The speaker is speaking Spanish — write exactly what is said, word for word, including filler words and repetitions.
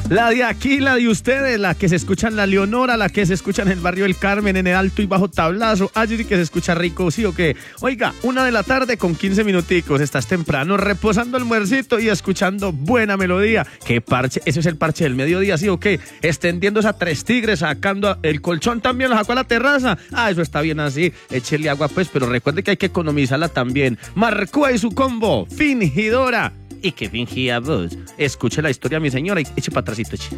La de aquí, la de ustedes, la que se escucha en la Leonora, la que se escucha en el barrio del Carmen, en el Alto y Bajo Tablazo. Allí sí que se escucha rico, ¿sí o qué? Oiga, una de la tarde con quince minuticos, estás temprano reposando el muercito y escuchando buena melodía. ¿Qué parche? Ese es el parche del mediodía, ¿sí o qué? Extendiéndose a Tres Tigres, sacando el colchón también, lo sacó a la terraza. Ah, eso está bien así, échele agua pues, pero recuerde que hay que economizarla también. Marcó ahí su combo, fingidora. ¿Y qué fingía vos? Escuche la historia, mi señora, y eche para atrásito, eche.